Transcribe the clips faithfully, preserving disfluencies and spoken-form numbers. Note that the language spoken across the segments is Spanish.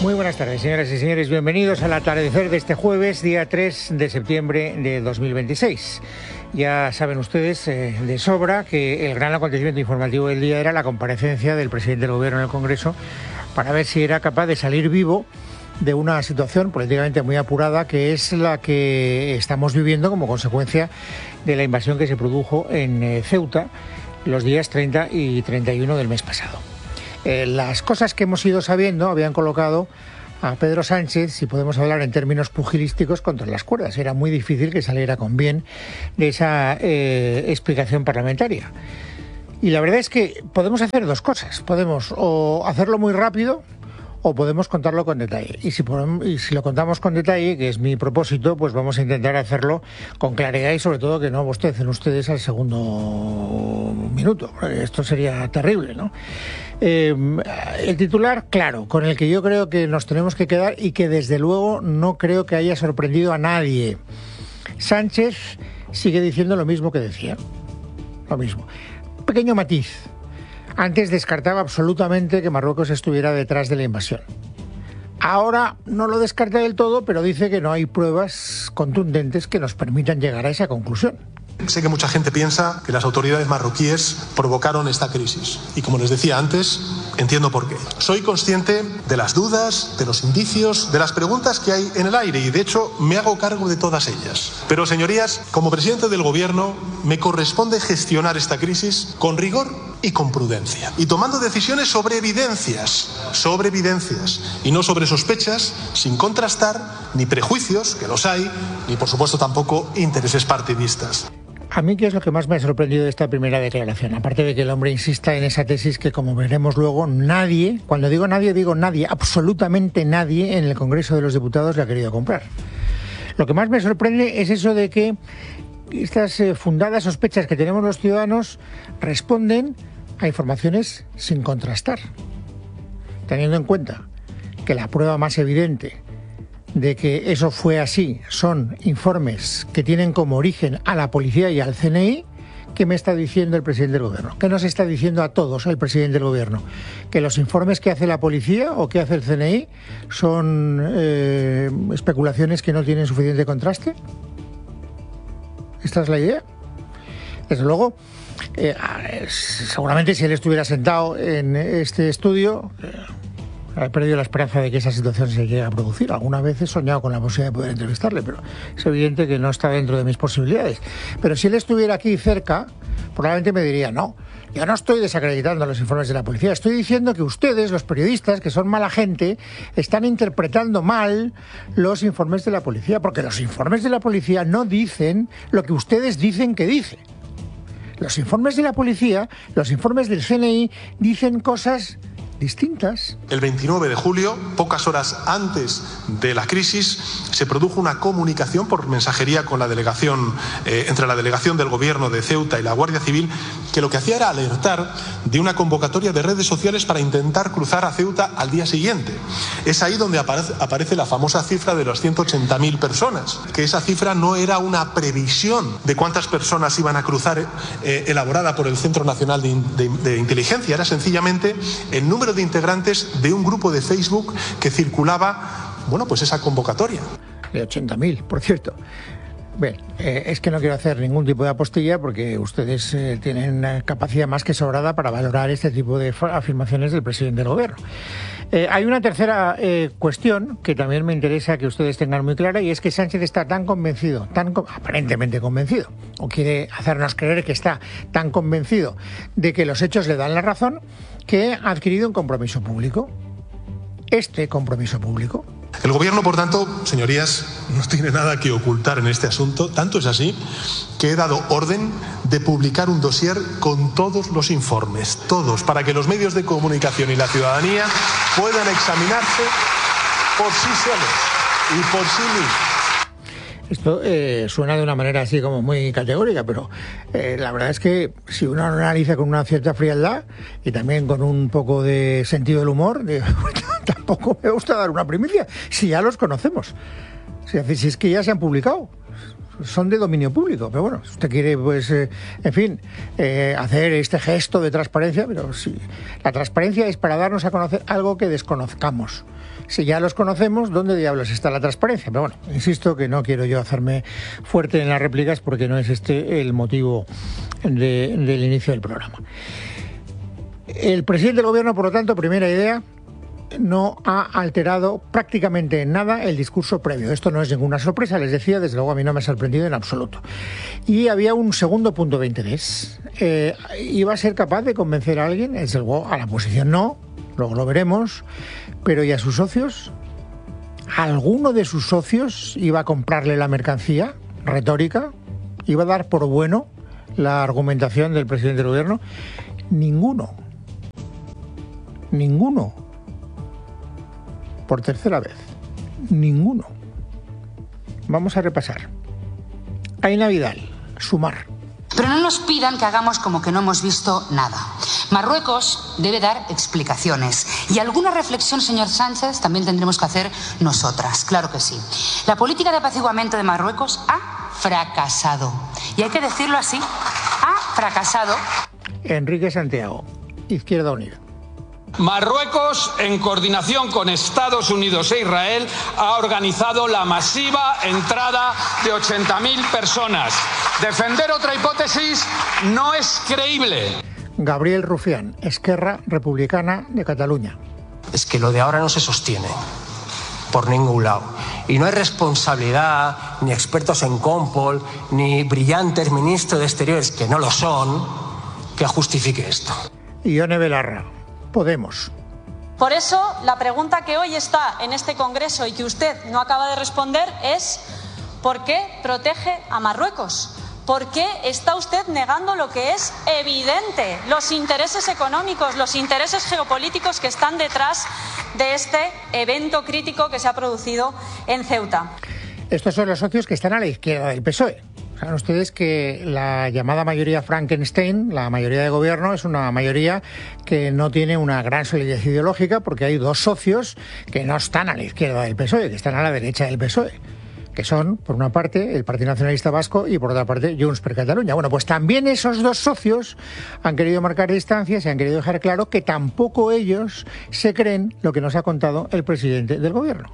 Muy buenas tardes, señoras y señores. Bienvenidos al atardecer de este jueves, día tres de septiembre de dos mil veintiséis. Ya saben ustedes eh, de sobra que el gran acontecimiento informativo del día era la comparecencia del presidente del Gobierno en el Congreso para ver si era capaz de salir vivo de una situación políticamente muy apurada, que es la que estamos viviendo como consecuencia de la invasión que se produjo en eh, Ceuta los días treinta y treinta y uno del mes pasado. Eh, las cosas que hemos ido sabiendo habían colocado a Pedro Sánchez, si podemos hablar en términos pugilísticos, contra las cuerdas. Era muy difícil que saliera con bien de esa eh, explicación parlamentaria. Y la verdad es que podemos hacer dos cosas. Podemos o hacerlo muy rápido o podemos contarlo con detalle. Y si, podemos, y si lo contamos con detalle, que es mi propósito, pues vamos a intentar hacerlo con claridad y sobre todo que no bostecen ustedes al segundo minuto. Esto sería terrible, ¿no? Eh, el titular, claro, con el que yo creo que nos tenemos que quedar y que desde luego no creo que haya sorprendido a nadie. Sánchez sigue diciendo lo mismo que decía. Lo mismo. Pequeño matiz. Antes descartaba absolutamente que Marruecos estuviera detrás de la invasión. Ahora no lo descarta del todo, pero dice que no hay pruebas contundentes que nos permitan llegar a esa conclusión. Sé que mucha gente piensa que las autoridades marroquíes provocaron esta crisis. Y como les decía antes, entiendo por qué. Soy consciente de las dudas, de los indicios, de las preguntas que hay en el aire y de hecho me hago cargo de todas ellas. Pero señorías, como presidente del gobierno me corresponde gestionar esta crisis con rigor y con prudencia. Y tomando decisiones sobre evidencias, sobre evidencias y no sobre sospechas, sin contrastar ni prejuicios, que los hay, ni por supuesto tampoco intereses partidistas. A mí, ¿qué es lo que más me ha sorprendido de esta primera declaración? Aparte de que el hombre insista en esa tesis que, como veremos luego, nadie, cuando digo nadie, digo nadie, absolutamente nadie en el Congreso de los Diputados le ha querido comprar. Lo que más me sorprende es eso de que estas eh, fundadas sospechas que tenemos los ciudadanos responden a informaciones sin contrastar, teniendo en cuenta que la prueba más evidente de que eso fue así son informes que tienen como origen a la policía y al C N I. ¿Qué me está diciendo el presidente del gobierno? ¿Qué nos está diciendo a todos el presidente del gobierno? ¿Que los informes que hace la policía o que hace el C N I son eh, especulaciones que no tienen suficiente contraste? ¿Esta es la idea? Desde luego, eh, seguramente si él estuviera sentado en este estudio, eh, he perdido la esperanza de que esa situación se llegue a producir. Alguna vez he soñado con la posibilidad de poder entrevistarle, pero es evidente que no está dentro de mis posibilidades. Pero si él estuviera aquí cerca, probablemente me diría, no, yo no estoy desacreditando los informes de la policía, estoy diciendo que ustedes, los periodistas, que son mala gente, están interpretando mal los informes de la policía, porque los informes de la policía no dicen lo que ustedes dicen que dice. Los informes de la policía, los informes del C N I, dicen cosas distintas. El veintinueve de julio, pocas horas antes de la crisis, se produjo una comunicación por mensajería con la delegación, eh, entre la delegación del gobierno de Ceuta y la Guardia Civil, que lo que hacía era alertar de una convocatoria de redes sociales para intentar cruzar a Ceuta al día siguiente. Es ahí donde aparece, aparece la famosa cifra de las ciento ochenta mil personas, que esa cifra no era una previsión de cuántas personas iban a cruzar, eh, elaborada por el Centro Nacional de, de, de Inteligencia, era sencillamente el número de integrantes de un grupo de Facebook que circulaba, bueno, pues esa convocatoria. De ochenta mil, por cierto. Bien, eh, es que no quiero hacer ningún tipo de apostilla porque ustedes eh, tienen una capacidad más que sobrada para valorar este tipo de afirmaciones del presidente del gobierno. Eh, hay una tercera eh, cuestión que también me interesa que ustedes tengan muy clara, y es que Sánchez está tan convencido, tan aparentemente convencido, o quiere hacernos creer que está tan convencido de que los hechos le dan la razón, que ha adquirido un compromiso público. Este compromiso público. El gobierno, por tanto, señorías, no tiene nada que ocultar en este asunto. Tanto es así que he dado orden de publicar un dossier con todos los informes, todos, para que los medios de comunicación y la ciudadanía puedan examinarse por sí solos y por sí mismos. Esto eh, suena de una manera así como muy categórica, pero eh, la verdad es que si uno lo analiza con una cierta frialdad y también con un poco de sentido del humor, de, tampoco me gusta dar una primicia, si ya los conocemos, si, si es que ya se han publicado. son de dominio público. Pero bueno, si usted quiere, pues, eh, en fin, eh, hacer este gesto de transparencia, pero sí, la transparencia es para darnos a conocer algo que desconozcamos. Si ya los conocemos, ¿dónde diablos está la transparencia? Pero bueno, insisto que no quiero yo hacerme fuerte en las réplicas porque no es este el motivo de, del inicio del programa. El presidente del gobierno, por lo tanto, primera idea, no ha alterado prácticamente en nada el discurso previo. Esto no es ninguna sorpresa, les decía, desde luego a mí no me ha sorprendido en absoluto. Y había un segundo punto de interés. Eh, ¿Iba a ser capaz de convencer a alguien? Desde luego a la oposición no, luego lo veremos, pero ¿y a sus socios? ¿Alguno de sus socios iba a comprarle la mercancía retórica? ¿Iba a dar por bueno la argumentación del presidente del gobierno? Ninguno. Ninguno. Por tercera vez. Ninguno. Vamos a repasar. Aina Vidal, Sumar. Pero no nos pidan que hagamos como que no hemos visto nada. Marruecos debe dar explicaciones. Y alguna reflexión, señor Sánchez, también tendremos que hacer nosotras. Claro que sí. La política de apaciguamiento de Marruecos ha fracasado. Y hay que decirlo así. Ha fracasado. Enrique Santiago, Izquierda Unida. Marruecos, en coordinación con Estados Unidos e Israel, ha organizado la masiva entrada de ochenta mil personas. Defender otra hipótesis no es creíble. Gabriel Rufián, Esquerra Republicana de Cataluña. Es que lo de ahora no se sostiene por ningún lado. Y no hay responsabilidad, ni expertos en Compol, ni brillantes ministros de Exteriores, que no lo son, que justifique esto. Ione Belarra, Podemos. Por eso, la pregunta que hoy está en este Congreso y que usted no acaba de responder es ¿por qué protege a Marruecos? ¿Por qué está usted negando lo que es evidente? Los intereses económicos, los intereses geopolíticos que están detrás de este evento crítico que se ha producido en Ceuta. Estos son los socios que están a la izquierda del P S O E. Saben ustedes que la llamada mayoría Frankenstein, la mayoría de gobierno, es una mayoría que no tiene una gran solidez ideológica porque hay dos socios que no están a la izquierda del P S O E, que están a la derecha del P S O E, que son, por una parte, el Partido Nacionalista Vasco y, por otra parte, Junts per Catalunya. Bueno, pues también esos dos socios han querido marcar distancias y han querido dejar claro que tampoco ellos se creen lo que nos ha contado el presidente del gobierno.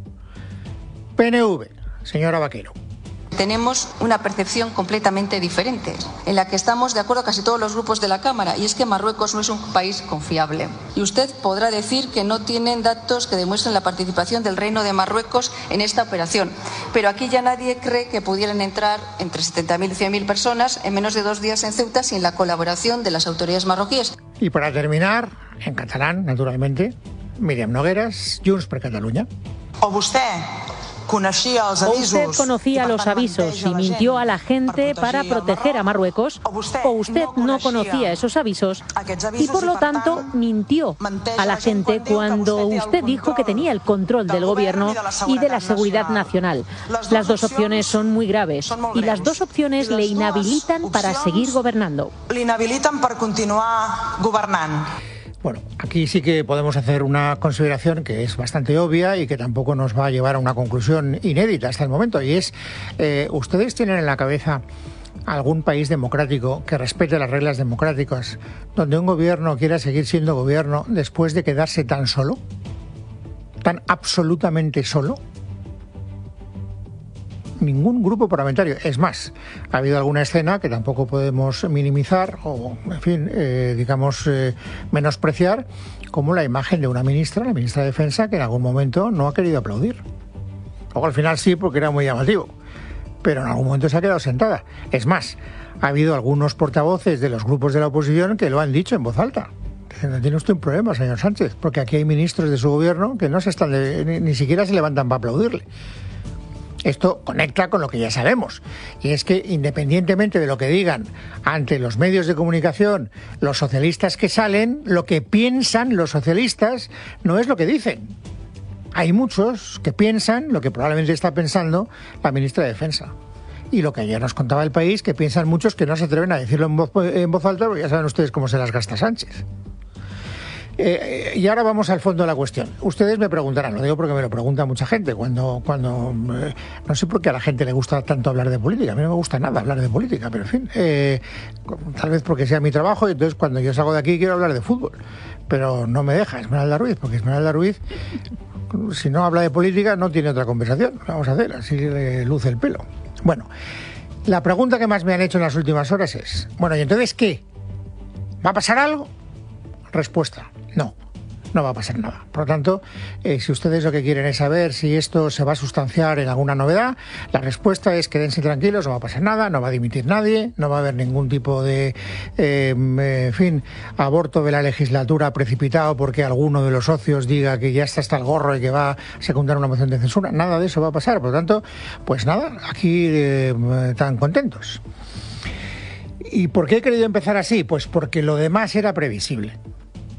P N V, señora Vaquero. Tenemos una percepción completamente diferente, en la que estamos de acuerdo casi todos los grupos de la Cámara, y es que Marruecos no es un país confiable. Y usted podrá decir que no tienen datos que demuestren la participación del Reino de Marruecos en esta operación, pero aquí ya nadie cree que pudieran entrar entre setenta mil y cien mil personas en menos de dos días en Ceuta sin la colaboración de las autoridades marroquíes. Y para terminar, en catalán, naturalmente, Míriam Nogueras, Junts per Catalunya. O vostè coneixia els avisos. O usted conocía los avisos y mintió a la gente para proteger a Marruecos, o usted no conocía esos avisos y por lo tanto mintió a la gente cuando usted dijo que tenía el control del gobierno y de la seguridad nacional. Las dos opciones son muy graves y las dos opciones le inhabilitan para seguir gobernando. Le inhabilitan para continuar gobernant. Bueno, aquí sí que podemos hacer una consideración que es bastante obvia y que tampoco nos va a llevar a una conclusión inédita hasta el momento, y es, eh, ¿ustedes tienen en la cabeza algún país democrático que respete las reglas democráticas donde un gobierno quiera seguir siendo gobierno después de quedarse tan solo? ¿Tan absolutamente solo? Ningún grupo parlamentario. Es más, ha habido alguna escena que tampoco podemos minimizar o, en fin, eh, digamos, eh, menospreciar, como la imagen de una ministra, la ministra de Defensa, que en algún momento no ha querido aplaudir. Luego al final sí, porque era muy llamativo, pero en algún momento se ha quedado sentada. Es más, ha habido algunos portavoces de los grupos de la oposición que lo han dicho en voz alta. No tiene usted un problema, señor Sánchez, porque aquí hay ministros de su gobierno que no se están de, ni, ni siquiera se levantan para aplaudirle. Esto conecta con lo que ya sabemos, y es que independientemente de lo que digan ante los medios de comunicación los socialistas que salen, lo que piensan los socialistas no es lo que dicen. Hay muchos que piensan lo que probablemente está pensando la ministra de Defensa. Y lo que ayer nos contaba El País, que piensan muchos que no se atreven a decirlo en voz, en voz alta, porque ya saben ustedes cómo se las gasta Sánchez. Eh, y ahora vamos al fondo de la cuestión. Ustedes me preguntarán, lo digo porque me lo pregunta mucha gente, cuando, cuando eh, no sé por qué a la gente le gusta tanto hablar de política. A mí no me gusta nada hablar de política, pero en fin, eh, tal vez porque sea mi trabajo, y entonces cuando yo salgo de aquí quiero hablar de fútbol. Pero no me deja Esmeralda Ruiz, porque Esmeralda Ruiz, si no habla de política, no tiene otra conversación. Vamos a hacer, así le luce el pelo. Bueno, la pregunta que más me han hecho en las últimas horas es, bueno, ¿y entonces qué? ¿Va a pasar algo? Respuesta, no, no va a pasar nada. Por lo tanto, eh, si ustedes lo que quieren es saber si esto se va a sustanciar en alguna novedad, la respuesta es quédense tranquilos, no va a pasar nada, no va a dimitir nadie, no va a haber ningún tipo de, eh, en fin, aborto de la legislatura precipitado porque alguno de los socios diga que ya está hasta el gorro y que va a secundar una moción de censura. Nada de eso va a pasar. Por lo tanto, pues nada, aquí eh, tan contentos. ¿Y por qué he querido empezar así? Pues porque lo demás era previsible.